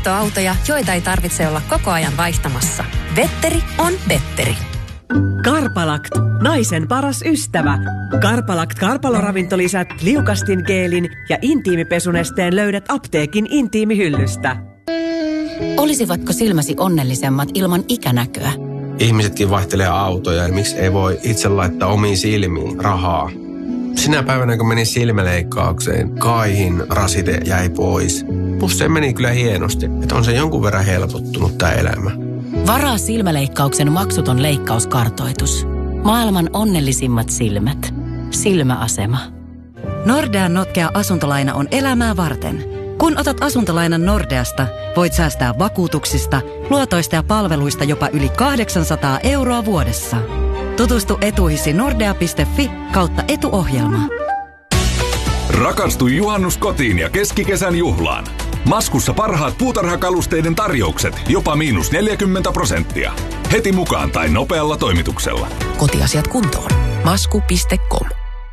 vaihtoautoja, joita ei tarvitse olla koko ajan vaihtamassa. Vetteri on Betteri. Karpalakt, naisen paras ystävä. Karpalakt karpaloravintolisät, liukastin geelin ja intiimipesunesteen löydät apteekin intiimihyllystä. Olisivatko silmäsi onnellisemmat ilman ikänäköä? Ihmisetkin vaihtelee autoja ja miksi ei voi itse laittaa omiin silmiin rahaa? Sinä päivänä, kun menin silmäleikkaukseen, kaihin rasite jäi pois. Plus se meni kyllä hienosti, että on se jonkun verran helpottunut tämä elämä. Varaa silmäleikkauksen maksuton leikkauskartoitus. Maailman onnellisimmat silmät. Silmäasema. Nordean notkea asuntolaina on elämää varten. Kun otat asuntolainan Nordeasta, voit säästää vakuutuksista, luotoista ja palveluista jopa yli 800 € vuodessa. Tutustu etuihisi nordea.fi/etuohjelma. Rakastu juhannuskotiin ja keskikesän juhlaan. Maskussa parhaat puutarhakalusteiden tarjoukset, jopa -40%. Heti mukaan tai nopealla toimituksella. Kotiasiat kuntoon. Masku.com.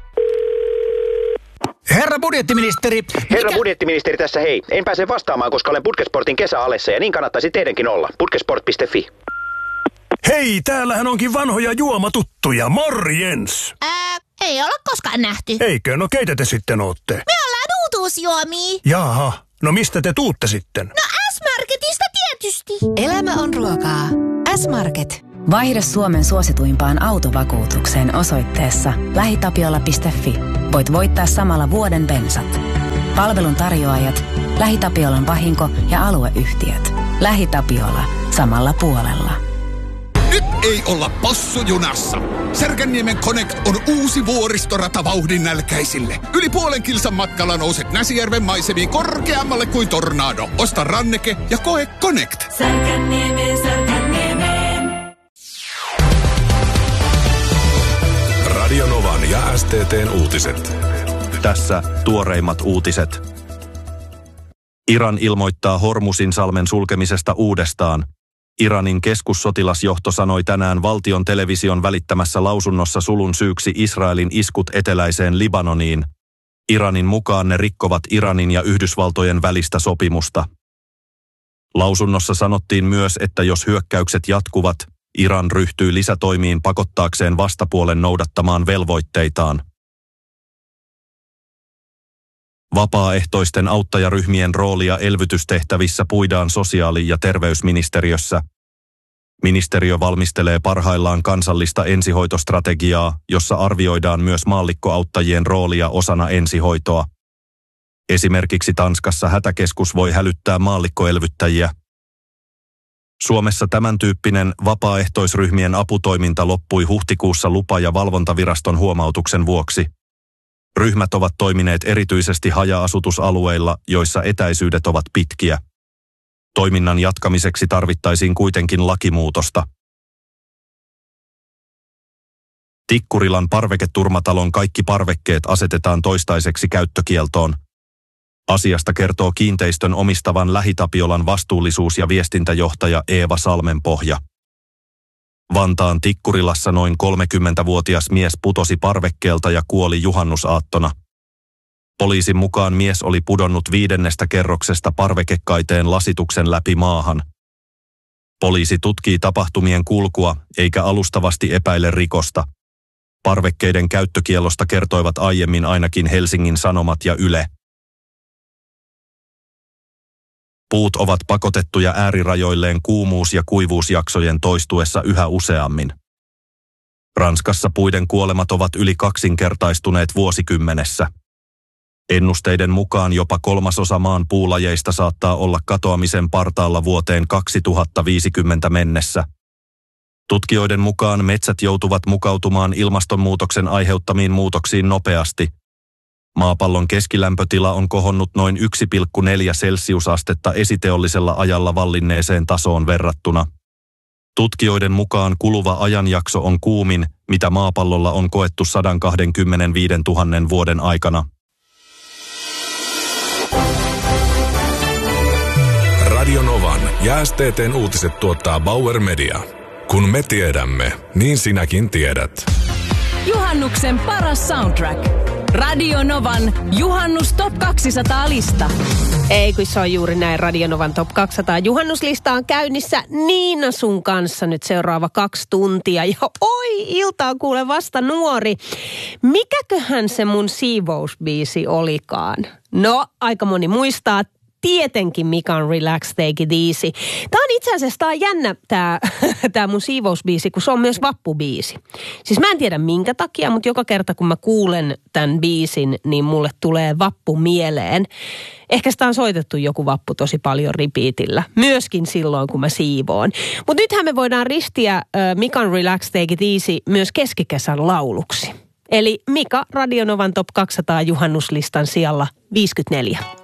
Herra budjettiministeri! Herra budjettiministeri tässä hei. En pääse vastaamaan, koska olen Putkesportin kesäalessa ja niin kannattaisi teidänkin olla. Putkesport.fi. Hei, täällähän onkin vanhoja juomatuttuja. Morjens! Ei olla koskaan nähty. Eikö? No keitä te sitten ootte? Me ollaan uutuusjuomia. Jaha, no mistä te tuutte sitten? No S-Marketista tietysti. Elämä on ruokaa. S-Market. Vaihda Suomen suosituimpaan autovakuutukseen osoitteessa lähitapiola.fi. Voit voittaa samalla vuoden bensat. Palvelun tarjoajat, LähiTapiolan vahinko- ja alueyhtiöt. LähiTapiola. Samalla puolella. Nyt ei olla possujunassa. Särkänniemen Connect on uusi vuoristorata vauhdin nälkäisille. Yli puolen kilsan matkalla nouset Näsijärven maisemiin korkeammalle kuin tornado. Osta ranneke ja koe Connect. Särkänniemeen, Särkänniemeen. Radio Novan ja STT:n uutiset. Tässä tuoreimmat uutiset. Iran ilmoittaa Hormusin-salmen sulkemisesta uudestaan. Iranin keskussotilasjohto sanoi tänään valtion television välittämässä lausunnossa sulun syyksi Israelin iskut eteläiseen Libanoniin. Iranin mukaan ne rikkovat Iranin ja Yhdysvaltojen välistä sopimusta. Lausunnossa sanottiin myös, että jos hyökkäykset jatkuvat, Iran ryhtyy lisätoimiin pakottaakseen vastapuolen noudattamaan velvoitteitaan. Vapaaehtoisten auttajaryhmien roolia elvytystehtävissä puidaan sosiaali- ja terveysministeriössä. Ministeriö valmistelee parhaillaan kansallista ensihoitostrategiaa, jossa arvioidaan myös maallikkoauttajien roolia osana ensihoitoa. Esimerkiksi Tanskassa hätäkeskus voi hälyttää maallikkoelvyttäjiä. Suomessa tämän tyyppinen vapaaehtoisryhmien aputoiminta loppui huhtikuussa lupa- ja valvontaviraston huomautuksen vuoksi. Ryhmät ovat toimineet erityisesti haja-asutusalueilla, joissa etäisyydet ovat pitkiä. Toiminnan jatkamiseksi tarvittaisiin kuitenkin lakimuutosta. Tikkurilan parveketurmatalon kaikki parvekkeet asetetaan toistaiseksi käyttökieltoon. Asiasta kertoo kiinteistön omistavan LähiTapiolan vastuullisuus- ja viestintäjohtaja Eeva Salmenpohja. Vantaan Tikkurilassa noin 30-vuotias mies putosi parvekkeelta ja kuoli juhannusaattona. Poliisin mukaan mies oli pudonnut 5. kerroksesta parvekekaiteen lasituksen läpi maahan. Poliisi tutkii tapahtumien kulkua eikä alustavasti epäile rikosta. Parvekkeiden käyttökiellosta kertoivat aiemmin ainakin Helsingin Sanomat ja Yle. Puut ovat pakotettuja äärirajoilleen kuumuus- ja kuivuusjaksojen toistuessa yhä useammin. Ranskassa puiden kuolemat ovat yli 2-kertaistuneet vuosikymmenessä. Ennusteiden mukaan jopa 1/3 maan puulajeista saattaa olla katoamisen partaalla vuoteen 2050 mennessä. Tutkijoiden mukaan metsät joutuvat mukautumaan ilmastonmuutoksen aiheuttamiin muutoksiin nopeasti. Maapallon keskilämpötila on kohonnut noin 1,4 celsiusastetta esiteollisella ajalla vallinneeseen tasoon verrattuna. Tutkijoiden mukaan kuluva ajanjakso on kuumin, mitä maapallolla on koettu 125 000 vuoden aikana. Radio Novan ja STT:n uutiset tuottaa Bauer Media. Kun me tiedämme, niin sinäkin tiedät. Juhannuksen paras soundtrack. Radio Novan Juhannus Top 200 -lista. Ei, kun se on juuri näin. Radionovan Top 200 juhannuslista on käynnissä Niina sun kanssa nyt seuraava 2 tuntia. Ja oi, ilta on kuule vasta nuori. Mikäköhän se mun siivousbiisi olikaan? No, aika moni muistaa. Tietenkin Mikan Relax, Take It Easy. Tämä on itse asiassa jännä tämä mun siivousbiisi, kun se on myös vappubiisi. Siis mä en tiedä minkä takia, mutta joka kerta kun mä kuulen tämän biisin, niin mulle tulee vappu mieleen. Ehkä sitä on soitettu joku vappu tosi paljon repeatillä. Myöskin silloin, kun mä siivoon. Mutta nythän me voidaan ristiä Mikan Relax, Take It Easy myös keskikesän lauluksi. Eli Mika Radionovan Top 200 juhannuslistan sijalla 54.